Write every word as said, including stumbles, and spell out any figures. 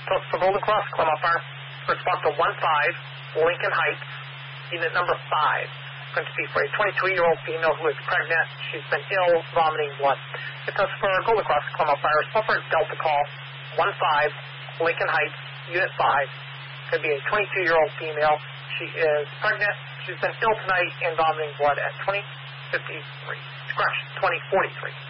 Post for Golden Cross, Claremont Fire. Response to one five, Lincoln Heights, unit number five. Going to be for a twenty-two-year-old female who is pregnant. She's been ill, vomiting blood. It does for Golden Cross, Claremont Fire. Response for Delta call, one five, Lincoln Heights, unit five. Going to be a twenty-two-year-old female. She is pregnant. She's been ill tonight and vomiting blood at twenty fifty-three. Correction, twenty forty-three.